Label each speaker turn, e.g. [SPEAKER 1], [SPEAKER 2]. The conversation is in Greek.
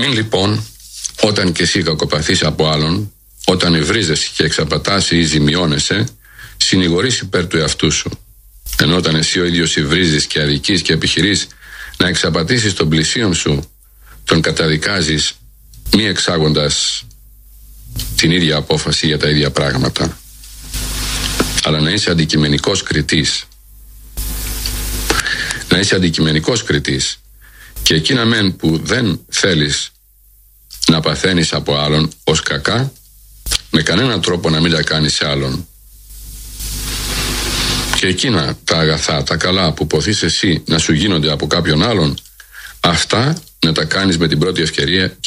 [SPEAKER 1] Μην λοιπόν, όταν και εσύ κακοπαθείς από άλλον, όταν ευρίζεσαι και εξαπατάς ή ζημιώνεσαι, συνηγορείς υπέρ του εαυτού σου. Ενώ όταν εσύ ο ίδιος υβρίζεις και αδικείς και επιχειρείς να εξαπατήσεις τον πλησίον σου, τον καταδικάζεις μη εξάγοντας την ίδια απόφαση για τα ίδια πράγματα, αλλά να είσαι αντικειμενικός κριτής. Να είσαι αντικειμενικός κριτής, και εκείνα μεν που δεν θέλεις να παθαίνεις από άλλον ως κακά, με κανέναν τρόπο να μην τα κάνεις σε άλλον. Και εκείνα τα αγαθά, τα καλά που ποθείς εσύ να σου γίνονται από κάποιον άλλον, αυτά να τα κάνεις με την πρώτη ευκαιρία